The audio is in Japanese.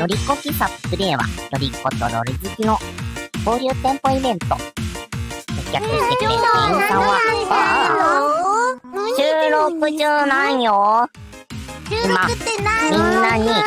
ロリコキサップでは、ロリコとロル好きの交流店舗イベント、接客してくれる店員さんは、収録中なんよ。 収録って何？ みんなに